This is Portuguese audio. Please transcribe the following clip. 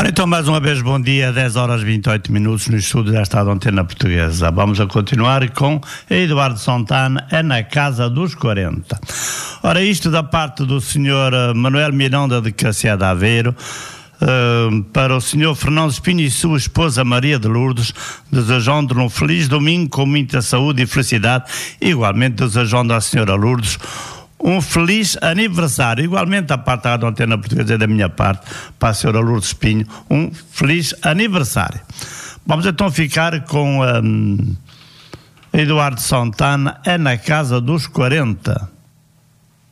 Ora, então, mais uma vez, bom dia, 10 horas 28 minutos no estúdio desta Antena Portuguesa. Vamos a continuar com Eduardo Santana, é na casa dos 40. Ora, isto da parte do senhor Manuel Miranda de Caciá de Aveiro, para o senhor Fernando Espinho e sua esposa Maria de Lourdes, desejando um feliz domingo com muita saúde e felicidade, igualmente desejando à senhora Lourdes um feliz aniversário, igualmente da parte da Antena Portuguesa e da minha parte, para a senhora Lourdes Espinho, um feliz aniversário. Vamos então ficar com Eduardo Santana, é na casa dos 40.